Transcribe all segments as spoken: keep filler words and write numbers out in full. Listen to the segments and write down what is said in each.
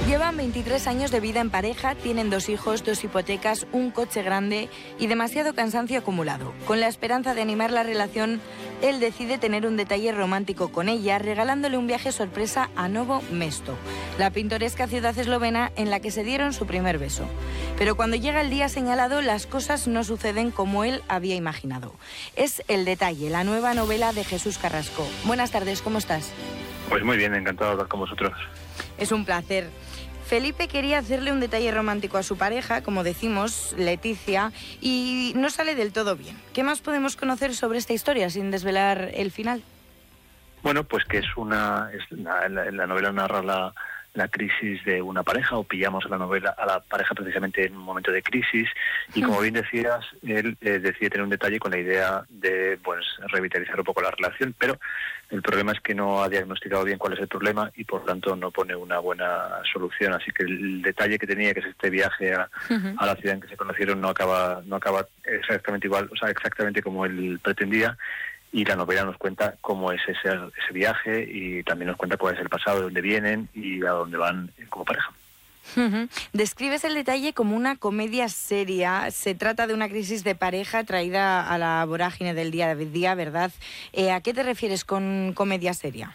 Llevan veintitrés años de vida en pareja, tienen dos hijos, dos hipotecas, un coche grande y demasiado cansancio acumulado. Con la esperanza de animar la relación, él decide tener un detalle romántico con ella, regalándole un viaje sorpresa a Novo Mesto, la pintoresca ciudad eslovena en la que se dieron su primer beso. Pero cuando llega el día señalado, las cosas no suceden como él había imaginado. Es El detalle, la nueva novela de Jesús Carrasco. Buenas tardes, ¿cómo estás? Pues muy bien, encantado de hablar con vosotros. Es un placer. Felipe quería hacerle un detalle romántico a su pareja, como decimos, Leticia, y no sale del todo bien. ¿Qué más podemos conocer sobre esta historia sin desvelar el final? Bueno, pues que es una... Es la, la, la novela narra la, la crisis de una pareja, o pillamos a la novela a la pareja precisamente en un momento de crisis, y como bien decías, él eh, decide tener un detalle con la idea de pues revitalizar un poco la relación, pero el problema es que no ha diagnosticado bien cuál es el problema y por tanto no pone una buena solución. Así que el detalle que tenía, que es este viaje a, uh-huh. a la ciudad en que se conocieron, no acaba no acaba exactamente igual, o sea, exactamente como él pretendía. Y la novela nos cuenta cómo es ese, ese viaje y también nos cuenta cuál es el pasado, de dónde vienen y a dónde van como pareja. Uh-huh. Describes el detalle como una comedia seria. Se trata de una crisis de pareja traída a la vorágine del día a día, ¿verdad? Eh, ¿A qué te refieres con comedia seria?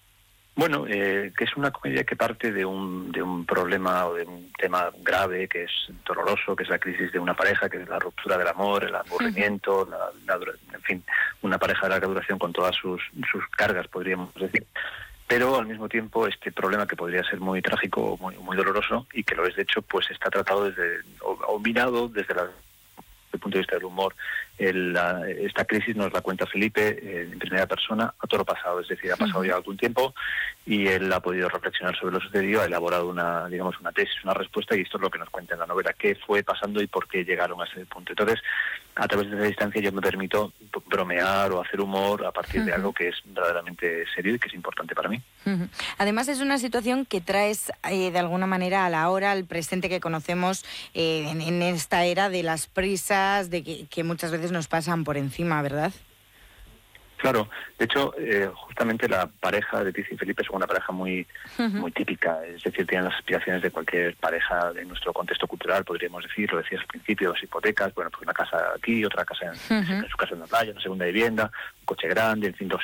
Bueno, eh, que es una comedia que parte de un de un problema o de un tema grave, que es doloroso, que es la crisis de una pareja, que es la ruptura del amor, el aburrimiento, uh-huh. la, la, en fin, una pareja de larga duración con todas sus, sus cargas, podríamos decir. Pero al mismo tiempo este problema, que podría ser muy trágico, muy, muy doloroso, y que lo es de hecho, pues está tratado desde, o, o mirado desde la... desde el punto de vista del humor. El, la, esta crisis nos la cuenta Felipe eh, en primera persona a toro pasado, es decir, ha pasado uh-huh. ya algún tiempo y él ha podido reflexionar sobre lo sucedido, ha elaborado una, digamos, una tesis, una respuesta, y esto es lo que nos cuenta en la novela, qué fue pasando y por qué llegaron a ese punto. Entonces, a través de esa distancia yo me permito bromear o hacer humor a partir uh-huh. de algo que es verdaderamente serio y que es importante para mí. Uh-huh. Además es una situación que traes eh, de alguna manera a la hora, al presente que conocemos eh, en, en esta era de las prisas, de que, que muchas veces nos pasan por encima, ¿verdad? Claro, de hecho, eh, justamente la pareja de Leticia y Felipe es una pareja muy uh-huh. muy típica, es decir, tienen las aspiraciones de cualquier pareja de nuestro contexto cultural, podríamos decir, lo decías al principio, dos hipotecas, bueno, pues una casa aquí, otra casa en, uh-huh. en su casa en la playa, una segunda vivienda, un coche grande, en fin, dos